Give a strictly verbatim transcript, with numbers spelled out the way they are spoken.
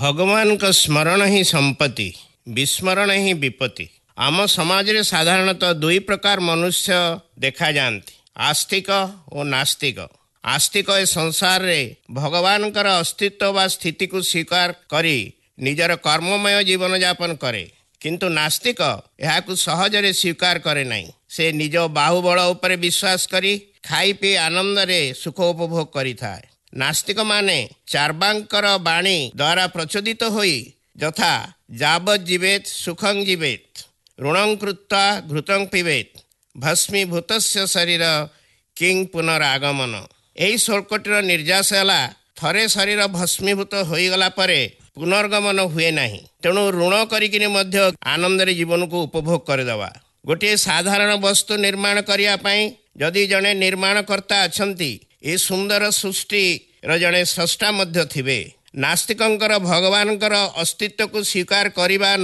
भगवान का स्मरण ही संपत्ति, विस्मरण ही विपत्ति। आम समाज रे साधारणतः दुई प्रकार मनुष्य देखा जाती, आस्तिक और नास्तिक। आस्तिक ए संसार रे भगवान कर अस्तित्व व स्थिति को स्वीकार करी निजर कर्ममय जीवन यापन करे, किंतु नास्तिक यह सहज रे स्वीकार करे नहीं। से निज बाहुबल उपर विश्वास करी खाई पी आनंद रे सुख उपभोग करी थाए। नास्तिक माने चार्वाकर बाणी द्वारा प्रचोदित होई यथा जावत जीवेत सुखं जीवेत ऋणं कृत्वा घृतं पिबेत भस्मीभूतस्य शरीर किंग पुनरागमन। एही श्लोकटीर निर्यास है थरे शरीर भस्मीभूत होईगला परे पुनर्गमन हुए नहीं, तेणु ऋण करिकिनि मध्य आनंद रे जीवन को उपभोग करदेवा। गोटे साधारण वस्तु निर्माण करिया पई जदि जड़े निर्माणकर्ता अछंती, ए सुंदर सृष्टि र जड़े स्रष्टा मध्य थिबे। नास्तिकंकर भगवानकर अस्तित्व को स्वीकार करिबा